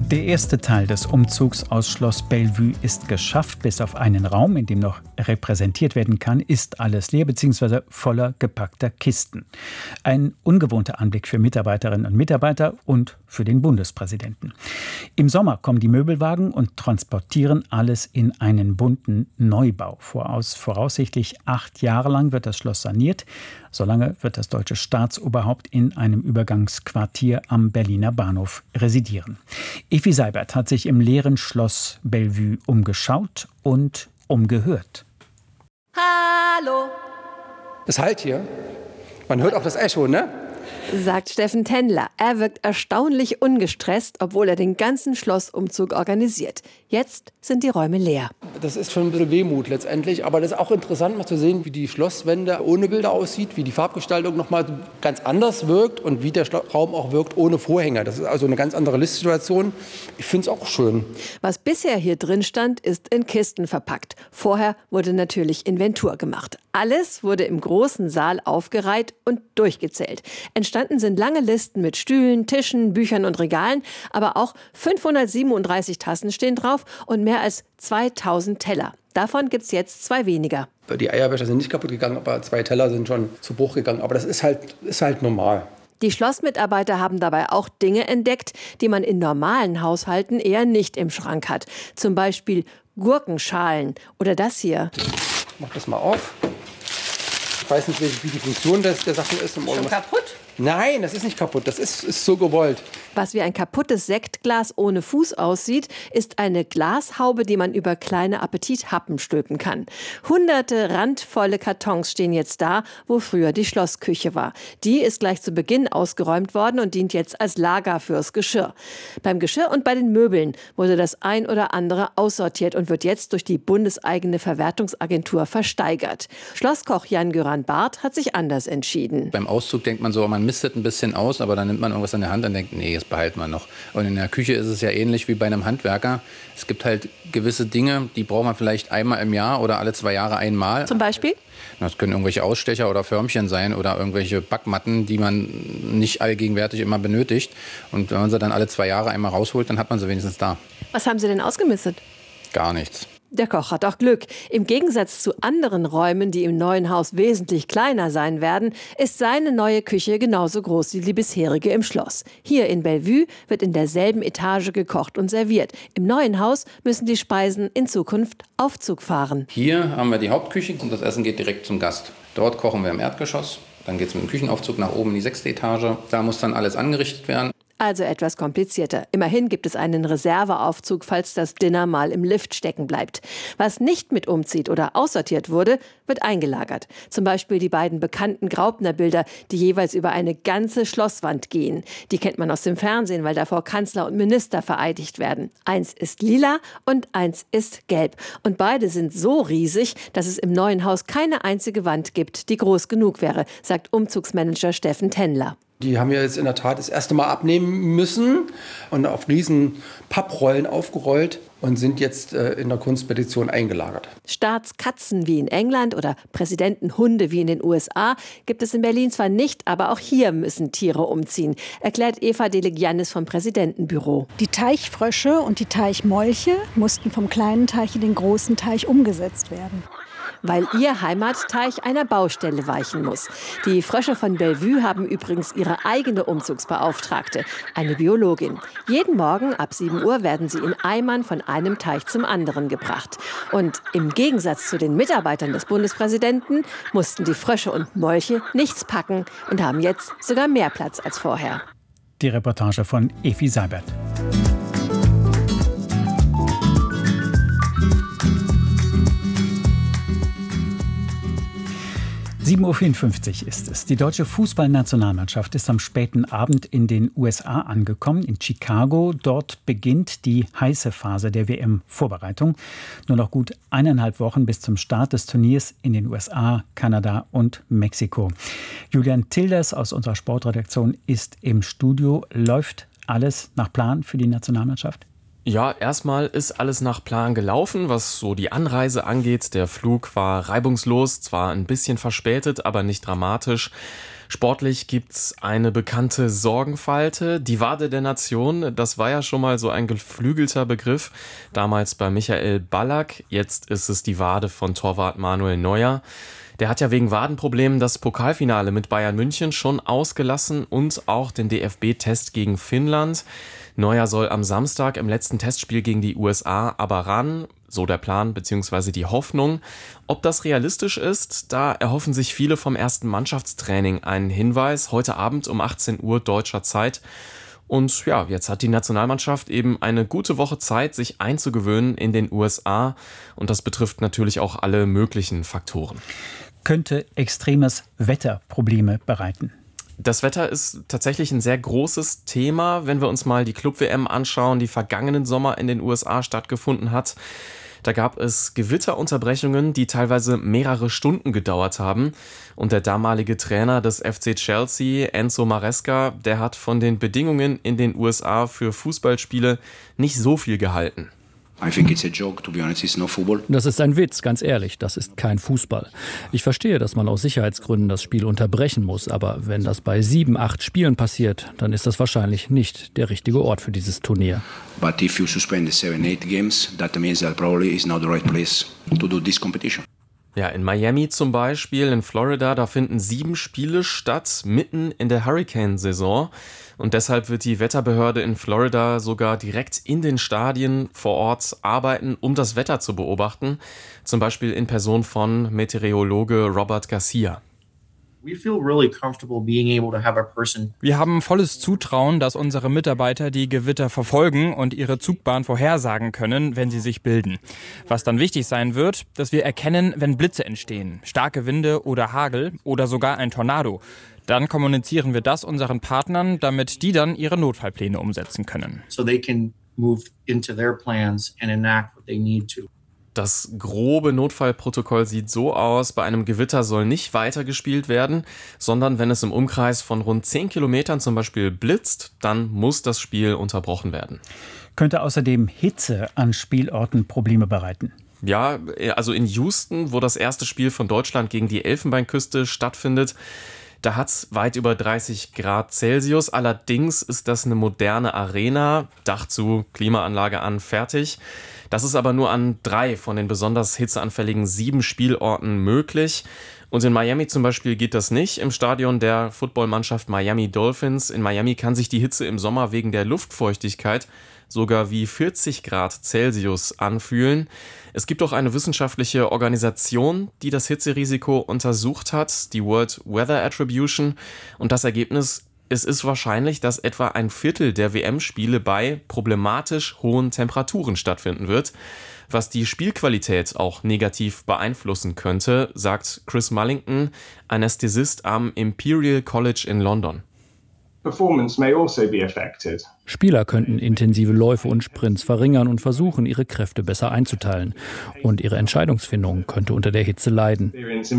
Der erste Teil des Umzugs aus Schloss Bellevue ist geschafft. Bis auf einen Raum, in dem noch repräsentiert werden kann, ist alles leer bzw. voller gepackter Kisten. Ein ungewohnter Anblick für Mitarbeiterinnen und Mitarbeiter und für den Bundespräsidenten. Im Sommer kommen die Möbelwagen und transportieren alles in einen bunten Neubau. Voraussichtlich 8 Jahre lang wird das Schloss saniert. Solange wird das deutsche Staatsoberhaupt in einem Übergangsquartier am Berliner Bahnhof residieren. Effi Seibert hat sich im leeren Schloss Bellevue umgeschaut und umgehört. Hallo, Es hallt hier. Man hört auch das Echo, ne? sagt Steffen Tendler. Er wirkt erstaunlich ungestresst, obwohl er den ganzen Schlossumzug organisiert. Jetzt sind die Räume leer. Das ist schon ein bisschen Wehmut letztendlich. Aber das ist auch interessant, mal zu sehen, wie die Schlosswände ohne Bilder aussieht, wie die Farbgestaltung noch mal ganz anders wirkt und wie der Raum auch wirkt ohne Vorhänge. Das ist also eine ganz andere Listsituation. Ich finde es auch schön. Was bisher hier drin stand, ist in Kisten verpackt. Vorher wurde natürlich Inventur gemacht. Alles wurde im großen Saal aufgereiht und durchgezählt. Entstanden sind lange Listen mit Stühlen, Tischen, Büchern und Regalen, aber auch 537 Tassen stehen drauf und mehr als 2000 Teller. Davon gibt es jetzt 2 weniger. Die Eierbecher sind nicht kaputt gegangen, aber 2 Teller sind schon zu Bruch gegangen. Aber das ist halt normal. Die Schlossmitarbeiter haben dabei auch Dinge entdeckt, die man in normalen Haushalten eher nicht im Schrank hat. Zum Beispiel Gurkenschalen oder das hier. Ich mach das mal auf. Ich weiß nicht, wie die Funktion der Sache ist. Schon kaputt? Nein, das ist nicht kaputt. Das ist so gewollt. Was wie ein kaputtes Sektglas ohne Fuß aussieht, ist eine Glashaube, die man über kleine Appetithappen stülpen kann. Hunderte randvolle Kartons stehen jetzt da, wo früher die Schlossküche war. Die ist gleich zu Beginn ausgeräumt worden und dient jetzt als Lager fürs Geschirr. Beim Geschirr und bei den Möbeln wurde das ein oder andere aussortiert und wird jetzt durch die bundeseigene Verwertungsagentur versteigert. Schlosskoch Jan-Göran Barth hat sich anders entschieden. Beim Auszug denkt man so, man mistet ein bisschen aus, aber dann nimmt man irgendwas in der Hand und denkt, nee, das behalten wir noch. Und in der Küche ist es ja ähnlich wie bei einem Handwerker. Es gibt halt gewisse Dinge, die braucht man vielleicht einmal im Jahr oder alle 2 Jahre einmal. Zum Beispiel? Das können irgendwelche Ausstecher oder Förmchen sein oder irgendwelche Backmatten, die man nicht allgegenwärtig immer benötigt. Und wenn man sie dann alle 2 Jahre einmal rausholt, dann hat man sie wenigstens da. Was haben Sie denn ausgemistet? Gar nichts. Der Koch hat auch Glück. Im Gegensatz zu anderen Räumen, die im neuen Haus wesentlich kleiner sein werden, ist seine neue Küche genauso groß wie die bisherige im Schloss. Hier in Bellevue wird in derselben Etage gekocht und serviert. Im neuen Haus müssen die Speisen in Zukunft Aufzug fahren. Hier haben wir die Hauptküche und das Essen geht direkt zum Gast. Dort kochen wir im Erdgeschoss. Dann geht es mit dem Küchenaufzug nach oben in die 6. Etage. Da muss dann alles angerichtet werden. Also etwas komplizierter. Immerhin gibt es einen Reserveaufzug, falls das Dinner mal im Lift stecken bleibt. Was nicht mit umzieht oder aussortiert wurde, wird eingelagert. Zum Beispiel die beiden bekannten Graupner-Bilder, die jeweils über eine ganze Schlosswand gehen. Die kennt man aus dem Fernsehen, weil davor Kanzler und Minister vereidigt werden. Eins ist lila und eins ist gelb. Und beide sind so riesig, dass es im neuen Haus keine einzige Wand gibt, die groß genug wäre, sagt Umzugsmanager Steffen Tendler. Die haben wir jetzt in der Tat das erste Mal abnehmen müssen und auf riesen Papprollen aufgerollt und sind jetzt in der Kunstpetition eingelagert. Staatskatzen wie in England oder Präsidentenhunde wie in den USA gibt es in Berlin zwar nicht, aber auch hier müssen Tiere umziehen, erklärt Eva Delegiannis vom Präsidentenbüro. Die Teichfrösche und die Teichmolche mussten vom kleinen Teich in den großen Teich umgesetzt werden. Weil ihr Heimatteich einer Baustelle weichen muss. Die Frösche von Bellevue haben übrigens ihre eigene Umzugsbeauftragte, eine Biologin. Jeden Morgen ab 7 Uhr werden sie in Eimern von einem Teich zum anderen gebracht. Und im Gegensatz zu den Mitarbeitern des Bundespräsidenten mussten die Frösche und Molche nichts packen und haben jetzt sogar mehr Platz als vorher. Die Reportage von Effi Seibert. 7:54 Uhr ist es. Die deutsche Fußballnationalmannschaft ist am späten Abend in den USA angekommen, in Chicago. Dort beginnt die heiße Phase der WM-Vorbereitung. Nur noch gut 1,5 Wochen bis zum Start des Turniers in den USA, Kanada und Mexiko. Julian Tilders aus unserer Sportredaktion ist im Studio. Läuft alles nach Plan für die Nationalmannschaft? Ja, erstmal ist alles nach Plan gelaufen, was so die Anreise angeht. Der Flug war reibungslos, zwar ein bisschen verspätet, aber nicht dramatisch. Sportlich gibt's eine bekannte Sorgenfalte, die Wade der Nation. Das war ja schon mal so ein geflügelter Begriff, damals bei Michael Ballack. Jetzt ist es die Wade von Torwart Manuel Neuer. Der hat ja wegen Wadenproblemen das Pokalfinale mit Bayern München schon ausgelassen und auch den DFB-Test gegen Finnland. Neuer soll am Samstag im letzten Testspiel gegen die USA aber ran, so der Plan bzw. die Hoffnung. Ob das realistisch ist, da erhoffen sich viele vom ersten Mannschaftstraining einen Hinweis, heute Abend um 18 Uhr deutscher Zeit. Und ja, jetzt hat die Nationalmannschaft eben eine gute Woche Zeit, sich einzugewöhnen in den USA. Und das betrifft natürlich auch alle möglichen Faktoren. Könnte extremes Wetter Probleme bereiten? Das Wetter ist tatsächlich ein sehr großes Thema, wenn wir uns mal die Club-WM anschauen, die vergangenen Sommer in den USA stattgefunden hat. Da gab es Gewitterunterbrechungen, die teilweise mehrere Stunden gedauert haben. Und der damalige Trainer des FC Chelsea, Enzo Maresca, der hat von den Bedingungen in den USA für Fußballspiele nicht so viel gehalten. Das ist ein Witz, ganz ehrlich, das ist kein Fußball. Ich verstehe, dass man aus Sicherheitsgründen das Spiel unterbrechen muss, aber wenn das bei 7, 8 Spielen passiert, dann ist das wahrscheinlich nicht der richtige Ort für dieses Turnier. But if you suspend 7, 8 games, that means that probably is not the right place to do this competition. Ja, in Miami zum Beispiel, in Florida, da finden 7 Spiele statt, mitten in der Hurricane-Saison. Und deshalb wird die Wetterbehörde in Florida sogar direkt in den Stadien vor Ort arbeiten, um das Wetter zu beobachten. Zum Beispiel in Person von Meteorologe Robert Garcia. Wir haben volles Zutrauen, dass unsere Mitarbeiter die Gewitter verfolgen und ihre Zugbahn vorhersagen können, wenn sie sich bilden. Was dann wichtig sein wird, dass wir erkennen, wenn Blitze entstehen, starke Winde oder Hagel oder sogar ein Tornado. Dann kommunizieren wir das unseren Partnern, damit die dann ihre Notfallpläne umsetzen können. Das grobe Notfallprotokoll sieht so aus, bei einem Gewitter soll nicht weitergespielt werden, sondern wenn es im Umkreis von rund 10 Kilometern zum Beispiel blitzt, dann muss das Spiel unterbrochen werden. Könnte außerdem Hitze an Spielorten Probleme bereiten? Ja, also in Houston, wo das erste Spiel von Deutschland gegen die Elfenbeinküste stattfindet, da hat es weit über 30 Grad Celsius. Allerdings ist das eine moderne Arena, Dach zu, Klimaanlage an, fertig. Das ist aber nur an 3 von den besonders hitzeanfälligen 7 Spielorten möglich. Und in Miami zum Beispiel geht das nicht. Im Stadion der Footballmannschaft Miami Dolphins in Miami kann sich die Hitze im Sommer wegen der Luftfeuchtigkeit sogar wie 40 Grad Celsius anfühlen. Es gibt auch eine wissenschaftliche Organisation, die das Hitzerisiko untersucht hat, die World Weather Attribution. Und das Ergebnis: Es ist wahrscheinlich, dass etwa ein Viertel der WM-Spiele bei problematisch hohen Temperaturen stattfinden wird, was die Spielqualität auch negativ beeinflussen könnte, sagt Chris Mullington, Anästhesist am Imperial College in London. Spieler könnten intensive Läufe und Sprints verringern und versuchen, ihre Kräfte besser einzuteilen. Und ihre Entscheidungsfindung könnte unter der Hitze leiden.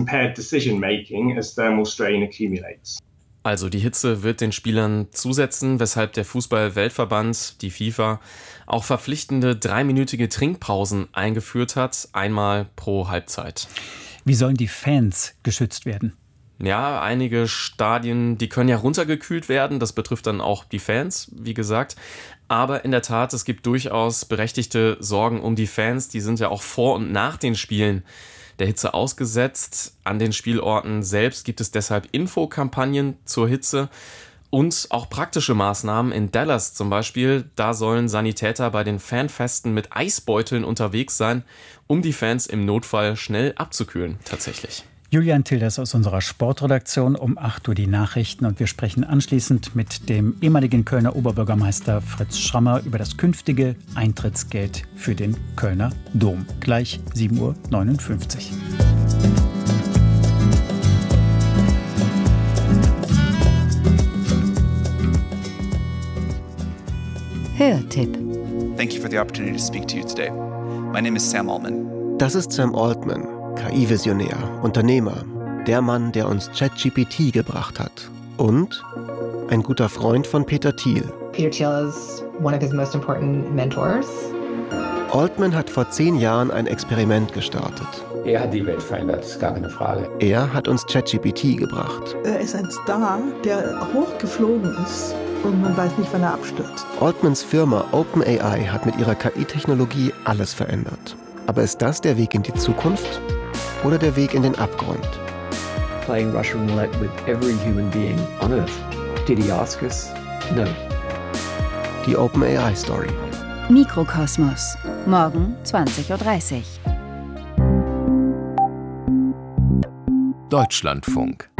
Also die Hitze wird den Spielern zusetzen, weshalb der Fußball-Weltverband, die FIFA, auch verpflichtende 3-minütige Trinkpausen eingeführt hat, einmal pro Halbzeit. Wie sollen die Fans geschützt werden? Ja, einige Stadien, die können ja runtergekühlt werden, das betrifft dann auch die Fans, wie gesagt. Aber in der Tat, es gibt durchaus berechtigte Sorgen um die Fans, die sind ja auch vor und nach den Spielen der Hitze ausgesetzt. An den Spielorten selbst gibt es deshalb Infokampagnen zur Hitze und auch praktische Maßnahmen. In Dallas zum Beispiel, da sollen Sanitäter bei den Fanfesten mit Eisbeuteln unterwegs sein, um die Fans im Notfall schnell abzukühlen, tatsächlich. Julian Tilders aus unserer Sportredaktion, um 8 Uhr die Nachrichten, und wir sprechen anschließend mit dem ehemaligen Kölner Oberbürgermeister Fritz Schrammer über das künftige Eintrittsgeld für den Kölner Dom. Gleich 7.59 Uhr. Hörtipp. Thank you for the opportunity to speak to you today. My name is Sam Altman. Das ist Sam Altman, KI-Visionär, Unternehmer, der Mann, der uns ChatGPT gebracht hat. Und ein guter Freund von Peter Thiel. Peter Thiel is one of his most important mentors. Altman hat vor 10 Jahren ein Experiment gestartet. Er hat die Welt verändert, ist gar keine Frage. Er hat uns ChatGPT gebracht. Er ist ein Star, der hochgeflogen ist und man weiß nicht, wann er abstürzt. Altmans Firma OpenAI hat mit ihrer KI-Technologie alles verändert. Aber ist das der Weg in die Zukunft oder der Weg in den Abgrund? Playing Russian roulette with every human being on Earth. Did he ask us? No. Die OpenAI-Story. Mikrokosmos. Morgen 20:30 Uhr. Deutschlandfunk.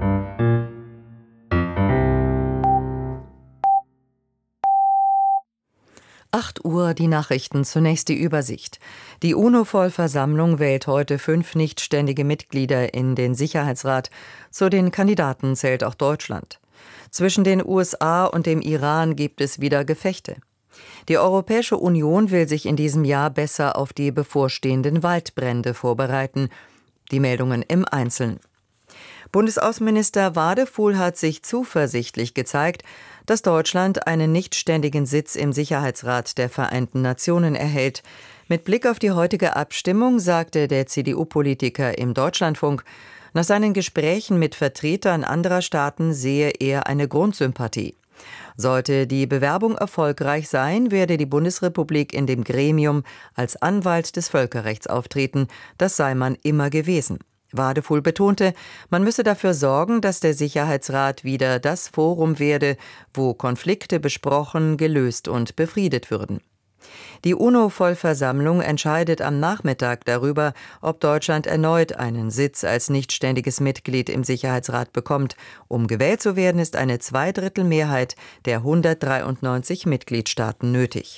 Uhr die Nachrichten, zunächst die Übersicht. Die UNO-Vollversammlung wählt heute 5 nichtständige Mitglieder in den Sicherheitsrat. Zu den Kandidaten zählt auch Deutschland. Zwischen den USA und dem Iran gibt es wieder Gefechte. Die Europäische Union will sich in diesem Jahr besser auf die bevorstehenden Waldbrände vorbereiten. Die Meldungen im Einzelnen. Bundesaußenminister Wadefuhl hat sich zuversichtlich gezeigt, dass Deutschland einen nichtständigen Sitz im Sicherheitsrat der Vereinten Nationen erhält. Mit Blick auf die heutige Abstimmung sagte der CDU-Politiker im Deutschlandfunk, nach seinen Gesprächen mit Vertretern anderer Staaten sehe er eine Grundsympathie. Sollte die Bewerbung erfolgreich sein, werde die Bundesrepublik in dem Gremium als Anwalt des Völkerrechts auftreten. Das sei man immer gewesen. Wadefuhl betonte, man müsse dafür sorgen, dass der Sicherheitsrat wieder das Forum werde, wo Konflikte besprochen, gelöst und befriedet würden. Die UNO-Vollversammlung entscheidet am Nachmittag darüber, ob Deutschland erneut einen Sitz als nichtständiges Mitglied im Sicherheitsrat bekommt. Um gewählt zu werden, ist eine 2/3 der 193 Mitgliedstaaten nötig.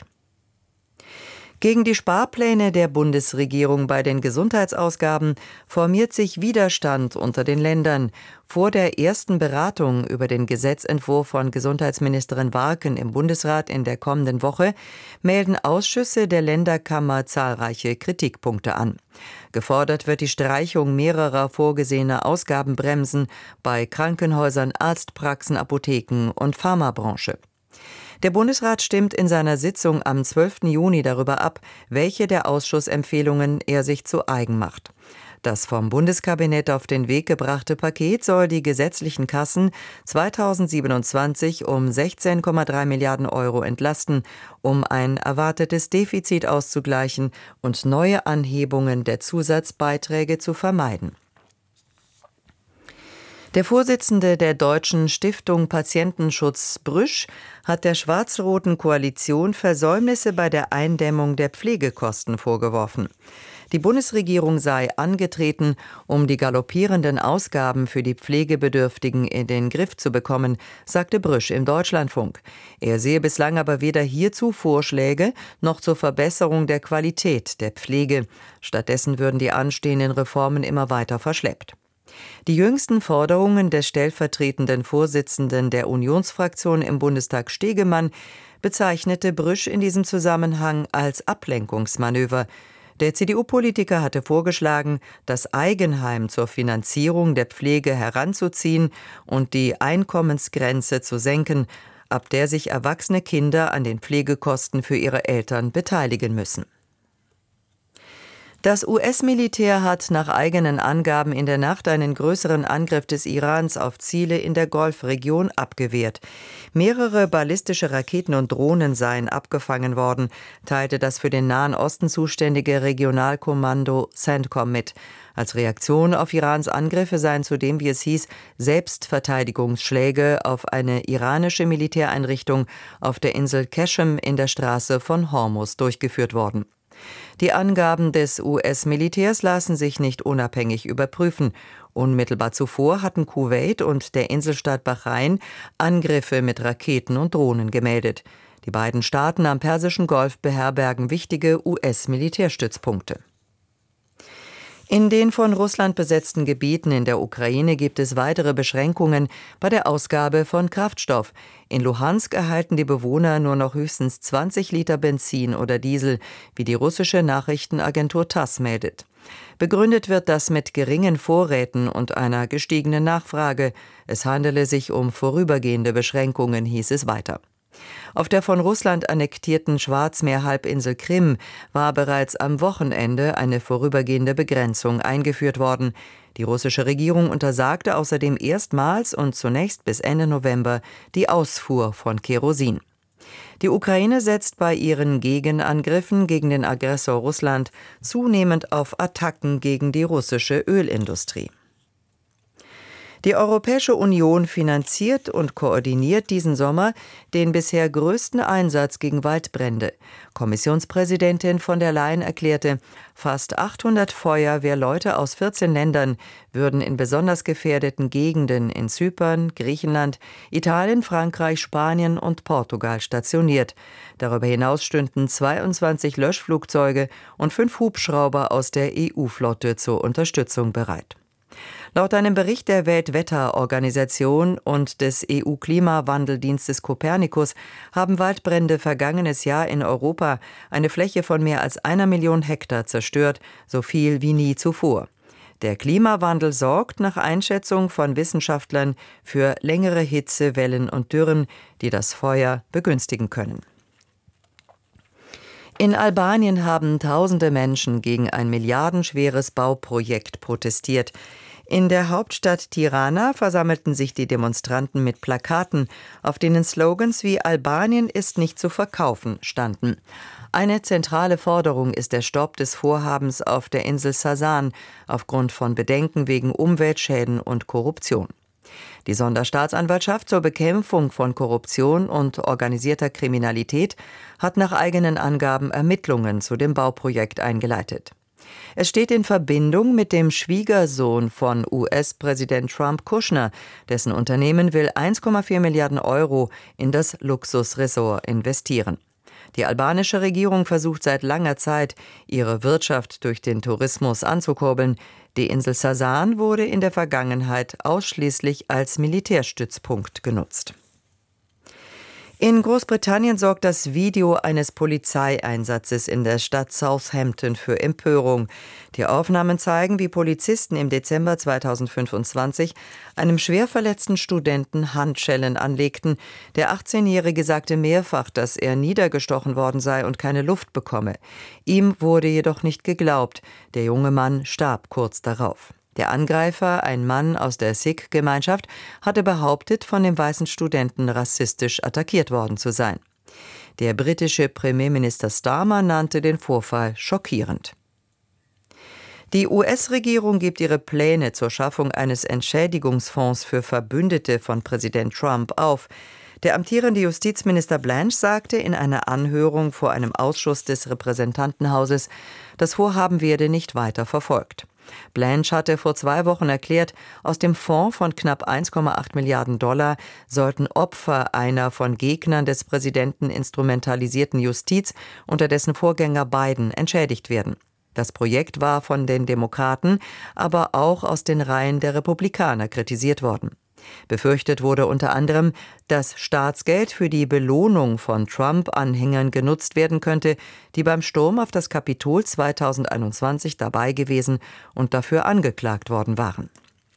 Gegen die Sparpläne der Bundesregierung bei den Gesundheitsausgaben formiert sich Widerstand unter den Ländern. Vor der ersten Beratung über den Gesetzentwurf von Gesundheitsministerin Warken im Bundesrat in der kommenden Woche melden Ausschüsse der Länderkammer zahlreiche Kritikpunkte an. Gefordert wird die Streichung mehrerer vorgesehener Ausgabenbremsen bei Krankenhäusern, Arztpraxen, Apotheken und Pharmabranche. Der Bundesrat stimmt in seiner Sitzung am 12. Juni darüber ab, welche der Ausschussempfehlungen er sich zu eigen macht. Das vom Bundeskabinett auf den Weg gebrachte Paket soll die gesetzlichen Kassen 2027 um 16,3 Milliarden Euro entlasten, um ein erwartetes Defizit auszugleichen und neue Anhebungen der Zusatzbeiträge zu vermeiden. Der Vorsitzende der Deutschen Stiftung Patientenschutz Brüsch hat der schwarz-roten Koalition Versäumnisse bei der Eindämmung der Pflegekosten vorgeworfen. Die Bundesregierung sei angetreten, um die galoppierenden Ausgaben für die Pflegebedürftigen in den Griff zu bekommen, sagte Brüsch im Deutschlandfunk. Er sehe bislang aber weder hierzu Vorschläge noch zur Verbesserung der Qualität der Pflege. Stattdessen würden die anstehenden Reformen immer weiter verschleppt. Die jüngsten Forderungen des stellvertretenden Vorsitzenden der Unionsfraktion im Bundestag Stegemann bezeichnete Brüsch in diesem Zusammenhang als Ablenkungsmanöver. Der CDU-Politiker hatte vorgeschlagen, das Eigenheim zur Finanzierung der Pflege heranzuziehen und die Einkommensgrenze zu senken, ab der sich erwachsene Kinder an den Pflegekosten für ihre Eltern beteiligen müssen. Das US-Militär hat nach eigenen Angaben in der Nacht einen größeren Angriff des Irans auf Ziele in der Golfregion abgewehrt. Mehrere ballistische Raketen und Drohnen seien abgefangen worden, teilte das für den Nahen Osten zuständige Regionalkommando CENTCOM mit. Als Reaktion auf Irans Angriffe seien zudem, wie es hieß, Selbstverteidigungsschläge auf eine iranische Militäreinrichtung auf der Insel Qeshm in der Straße von Hormuz durchgeführt worden. Die Angaben des US-Militärs lassen sich nicht unabhängig überprüfen. Unmittelbar zuvor hatten Kuwait und der Inselstaat Bahrain Angriffe mit Raketen und Drohnen gemeldet. Die beiden Staaten am Persischen Golf beherbergen wichtige US-Militärstützpunkte. In den von Russland besetzten Gebieten in der Ukraine gibt es weitere Beschränkungen bei der Ausgabe von Kraftstoff. In Luhansk erhalten die Bewohner nur noch höchstens 20 Liter Benzin oder Diesel, wie die russische Nachrichtenagentur TASS meldet. Begründet wird das mit geringen Vorräten und einer gestiegenen Nachfrage. Es handele sich um vorübergehende Beschränkungen, hieß es weiter. Auf der von Russland annektierten Schwarzmeerhalbinsel Krim war bereits am Wochenende eine vorübergehende Begrenzung eingeführt worden. Die russische Regierung untersagte außerdem erstmals und zunächst bis Ende November die Ausfuhr von Kerosin. Die Ukraine setzt bei ihren Gegenangriffen gegen den Aggressor Russland zunehmend auf Attacken gegen die russische Ölindustrie. Die Europäische Union finanziert und koordiniert diesen Sommer den bisher größten Einsatz gegen Waldbrände. Kommissionspräsidentin von der Leyen erklärte, fast 800 Feuerwehrleute aus 14 Ländern würden in besonders gefährdeten Gegenden in Zypern, Griechenland, Italien, Frankreich, Spanien und Portugal stationiert. Darüber hinaus stünden 22 Löschflugzeuge und 5 Hubschrauber aus der EU-Flotte zur Unterstützung bereit. Laut einem Bericht der Weltwetterorganisation und des EU-Klimawandeldienstes Copernicus haben Waldbrände vergangenes Jahr in Europa eine Fläche von mehr als 1 Million Hektar zerstört, so viel wie nie zuvor. Der Klimawandel sorgt nach Einschätzung von Wissenschaftlern für längere Hitzewellen und Dürren, die das Feuer begünstigen können. In Albanien haben tausende Menschen gegen ein milliardenschweres Bauprojekt protestiert. In der Hauptstadt Tirana versammelten sich die Demonstranten mit Plakaten, auf denen Slogans wie „Albanien ist nicht zu verkaufen“ standen. Eine zentrale Forderung ist der Stopp des Vorhabens auf der Insel Sasan aufgrund von Bedenken wegen Umweltschäden und Korruption. Die Sonderstaatsanwaltschaft zur Bekämpfung von Korruption und organisierter Kriminalität hat nach eigenen Angaben Ermittlungen zu dem Bauprojekt eingeleitet. Es steht in Verbindung mit dem Schwiegersohn von US-Präsident Trump, Kushner, dessen Unternehmen will 1,4 Milliarden Euro in das Luxusresort investieren. Die albanische Regierung versucht seit langer Zeit, ihre Wirtschaft durch den Tourismus anzukurbeln. Die Insel Sasan wurde in der Vergangenheit ausschließlich als Militärstützpunkt genutzt. In Großbritannien sorgt das Video eines Polizeieinsatzes in der Stadt Southampton für Empörung. Die Aufnahmen zeigen, wie Polizisten im Dezember 2025 einem schwer verletzten Studenten Handschellen anlegten. Der 18-Jährige sagte mehrfach, dass er niedergestochen worden sei und keine Luft bekomme. Ihm wurde jedoch nicht geglaubt. Der junge Mann starb kurz darauf. Der Angreifer, ein Mann aus der Sikh-Gemeinschaft, hatte behauptet, von dem weißen Studenten rassistisch attackiert worden zu sein. Der britische Premierminister Starmer nannte den Vorfall schockierend. Die US-Regierung gibt ihre Pläne zur Schaffung eines Entschädigungsfonds für Verbündete von Präsident Trump auf. Der amtierende Justizminister Blanche sagte in einer Anhörung vor einem Ausschuss des Repräsentantenhauses, das Vorhaben werde nicht weiter verfolgt. Blanche hatte vor 2 Wochen erklärt, aus dem Fonds von knapp 1,8 Milliarden Dollar sollten Opfer einer von Gegnern des Präsidenten instrumentalisierten Justiz unter dessen Vorgänger Biden entschädigt werden. Das Projekt war von den Demokraten, aber auch aus den Reihen der Republikaner kritisiert worden. Befürchtet wurde unter anderem, dass Staatsgeld für die Belohnung von Trump-Anhängern genutzt werden könnte, die beim Sturm auf das Kapitol 2021 dabei gewesen und dafür angeklagt worden waren.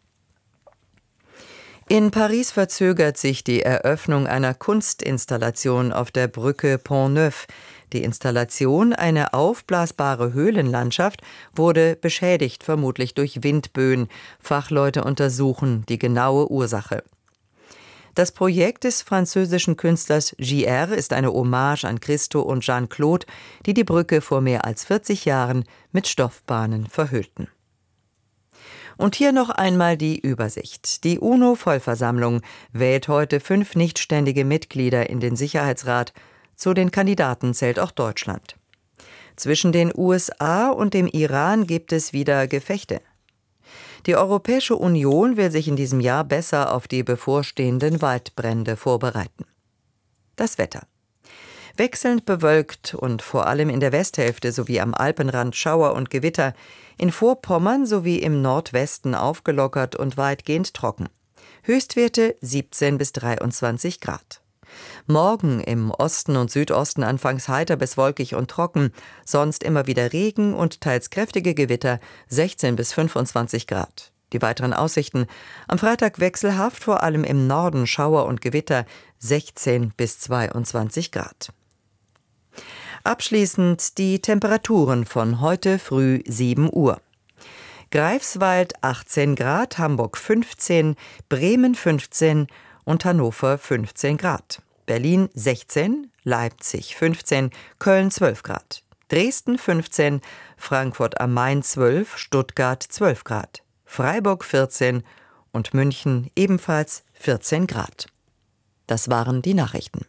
In Paris verzögert sich die Eröffnung einer Kunstinstallation auf der Brücke Pont-Neuf. Die Installation, eine aufblasbare Höhlenlandschaft, wurde beschädigt, vermutlich durch Windböen. Fachleute untersuchen die genaue Ursache. Das Projekt des französischen Künstlers JR ist eine Hommage an Christo und Jeanne-Claude, die die Brücke vor mehr als 40 Jahren mit Stoffbahnen verhüllten. Und hier noch einmal die Übersicht. Die UNO-Vollversammlung wählt heute 5 nichtständige Mitglieder in den Sicherheitsrat. Zu den Kandidaten zählt auch Deutschland. Zwischen den USA und dem Iran gibt es wieder Gefechte. Die Europäische Union will sich in diesem Jahr besser auf die bevorstehenden Waldbrände vorbereiten. Das Wetter. Wechselnd bewölkt und vor allem in der Westhälfte sowie am Alpenrand Schauer und Gewitter, in Vorpommern sowie im Nordwesten aufgelockert und weitgehend trocken. Höchstwerte 17 bis 23 Grad. Morgen im Osten und Südosten anfangs heiter bis wolkig und trocken, sonst immer wieder Regen und teils kräftige Gewitter, 16 bis 25 Grad. Die weiteren Aussichten: am Freitag wechselhaft, vor allem im Norden Schauer und Gewitter, 16 bis 22 Grad. Abschließend die Temperaturen von heute früh 7 Uhr. Greifswald 18 Grad, Hamburg 15, Bremen 15 und Hannover 15 Grad. Berlin 16, Leipzig 15, Köln 12 Grad. Dresden 15, Frankfurt am Main 12, Stuttgart 12 Grad. Freiburg 14 und München ebenfalls 14 Grad. Das waren die Nachrichten.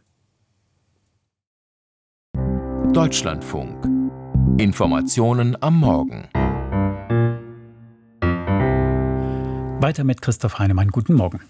Deutschlandfunk. Informationen am Morgen. Weiter mit Christoph Heinemann. Guten Morgen.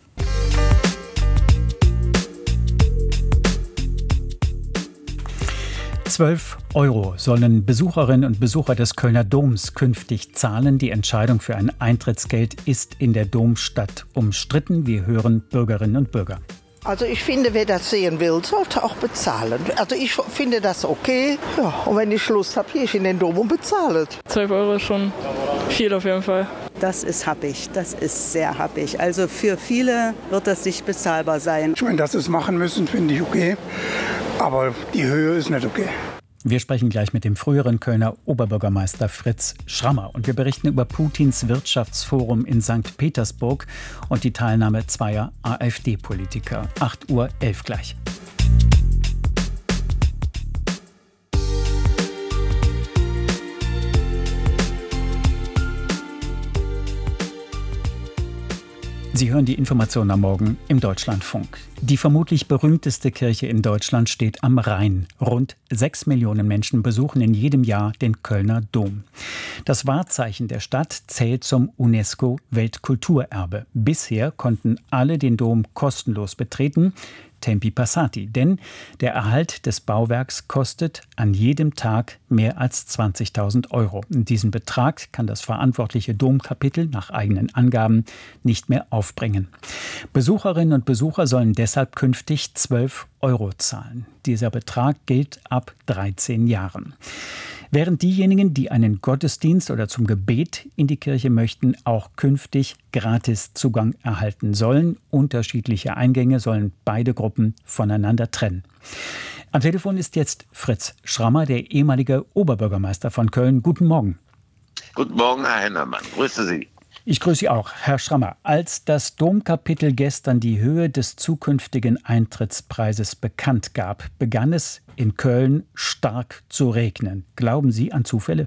€12 sollen Besucherinnen und Besucher des Kölner Doms künftig zahlen. Die Entscheidung für ein Eintrittsgeld ist in der Domstadt umstritten. Wir hören Bürgerinnen und Bürger. Also ich finde, wer das sehen will, sollte auch bezahlen. Also ich finde das okay. Ja, und wenn ich Lust habe, gehe ich in den Dom und bezahle. €12 ist schon viel auf jeden Fall. Das ist happig, das ist sehr happig. Also für viele wird das nicht bezahlbar sein. Ich meine, dass sie es machen müssen, finde ich okay. Aber die Höhe ist nicht okay. Wir sprechen gleich mit dem früheren Kölner Oberbürgermeister Fritz Schrammer. Und wir berichten über Putins Wirtschaftsforum in St. Petersburg und die Teilnahme zweier AfD-Politiker. 8:11 Uhr gleich. Sie hören die Informationen am Morgen im Deutschlandfunk. Die vermutlich berühmteste Kirche in Deutschland steht am Rhein. Rund 6 Millionen Menschen besuchen in jedem Jahr den Kölner Dom. Das Wahrzeichen der Stadt zählt zum UNESCO-Weltkulturerbe. Bisher konnten alle den Dom kostenlos betreten. Tempi passati, denn der Erhalt des Bauwerks kostet an jedem Tag mehr als 20.000 €. Diesen Betrag kann das verantwortliche Domkapitel nach eigenen Angaben nicht mehr aufbringen. Besucherinnen und Besucher sollen deshalb künftig €12 zahlen. Dieser Betrag gilt ab 13 Jahren. Während diejenigen, die einen Gottesdienst oder zum Gebet in die Kirche möchten, auch künftig gratis Zugang erhalten sollen. Unterschiedliche Eingänge sollen beide Gruppen voneinander trennen. Am Telefon ist jetzt Fritz Schrammer, der ehemalige Oberbürgermeister von Köln. Guten Morgen. Guten Morgen, Herr Heinemann. Grüße Sie. Ich grüße Sie auch, Herr Schrammer. Als das Domkapitel gestern die Höhe des zukünftigen Eintrittspreises bekannt gab, begann es in Köln stark zu regnen. Glauben Sie an Zufälle?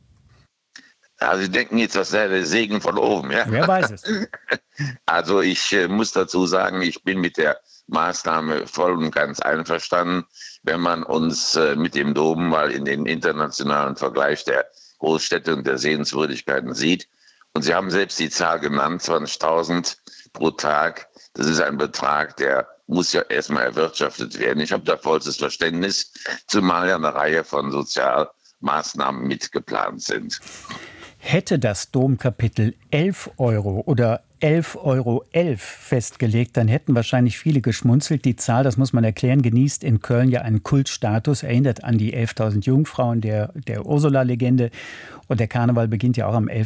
Ja, Sie denken jetzt, das wäre der Segen von oben, ja? Wer weiß es. Also ich muss dazu sagen, ich bin mit der Maßnahme voll und ganz einverstanden, wenn man uns mit dem Dom mal in den internationalen Vergleich der Großstädte und der Sehenswürdigkeiten sieht. Und Sie haben selbst die Zahl genannt, 20.000 pro Tag. Das ist ein Betrag, der muss ja erstmal erwirtschaftet werden. Ich habe da vollstes Verständnis, zumal ja eine Reihe von Sozialmaßnahmen mitgeplant sind. Hätte das Domkapitel €11 oder €11,11 festgelegt, dann hätten wahrscheinlich viele geschmunzelt. Die Zahl, das muss man erklären, genießt in Köln ja einen Kultstatus, erinnert an die 11.000 Jungfrauen der Ursula-Legende. Und der Karneval beginnt ja auch im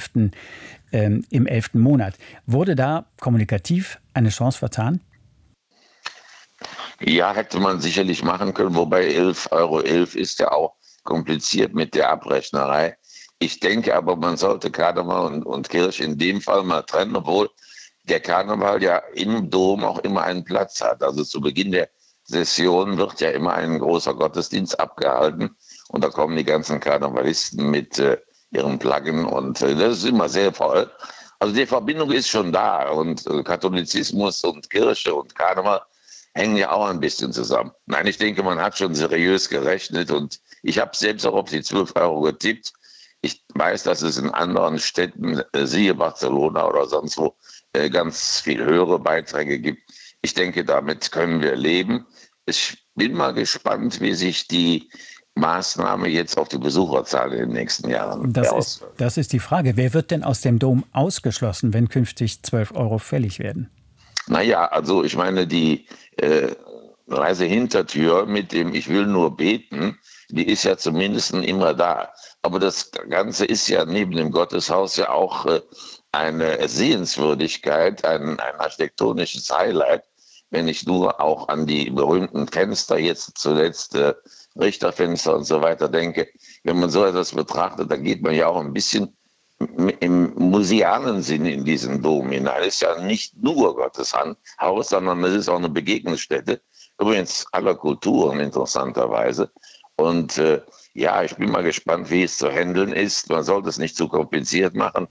11. Monat. Wurde da kommunikativ eine Chance vertan? Ja, hätte man sicherlich machen können, wobei €11,11 ist ja auch kompliziert mit der Abrechnerei. Ich denke aber, man sollte Karneval und Kirche in dem Fall mal trennen, obwohl der Karneval ja im Dom auch immer einen Platz hat. Also zu Beginn der Session wird ja immer ein großer Gottesdienst abgehalten und da kommen die ganzen Karnevalisten mit ihren Plaggen und das ist immer sehr voll. Also die Verbindung ist schon da und Katholizismus und Kirche und Karneval hängen ja auch ein bisschen zusammen. Nein, ich denke, man hat schon seriös gerechnet und ich habe selbst auch auf die €12 getippt. Ich weiß, dass es in anderen Städten, siehe Barcelona oder sonst wo, ganz viel höhere Beiträge gibt. Ich denke, damit können wir leben. Ich bin mal gespannt, wie sich die Maßnahme jetzt auf die Besucherzahl in den nächsten Jahren auswirkt. Das ist die Frage. Wer wird denn aus dem Dom ausgeschlossen, wenn künftig €12 fällig werden? Naja, also ich meine, die Reisehintertür mit dem "Ich will nur beten", die ist ja zumindest immer da. Aber das Ganze ist ja neben dem Gotteshaus ja auch eine Sehenswürdigkeit, ein architektonisches Highlight, wenn ich nur auch an die berühmten Fenster, jetzt zuletzt Richterfenster und so weiter denke. Wenn man so etwas betrachtet, dann geht man ja auch ein bisschen im musealen Sinne in diesen Dom hinein. Es ist ja nicht nur Gottes Haus, sondern es ist auch eine Begegnungsstätte, übrigens aller Kulturen interessanterweise. Und ich bin mal gespannt, wie es zu handeln ist. Man sollte es nicht zu kompliziert machen.